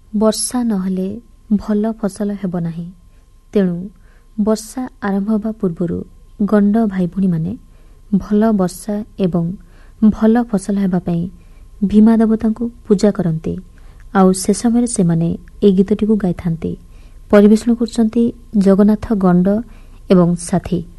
ବର୍ଷା ନହେଲେ ଭଲ ଫସଲ ହେବ ନାହିଁ। ତେଣୁ ବର୍ଷା ଆରମ୍ଭ ହେବା ପୂର୍ବରୁ ଗଣ୍ଡ ଭାଇ ଭଉଣୀମାନେ ଭଲ ବର୍ଷା ଏବଂ ଭଲ ଫସଲ ହେବା ପାଇଁ ଭୀମା ଦେବତାଙ୍କୁ ପୂଜା କରନ୍ତି। ଆଉ ସେ ସମୟରେ ସେମାନେ ଏହି ଗୀତଟିକୁ ଗାଇଥାନ୍ତି। ପରିବେଷଣ କରୁଛନ୍ତି ଜଗନ୍ନାଥ ଗଣ୍ଡ ଏବଂ ସାଥୀ।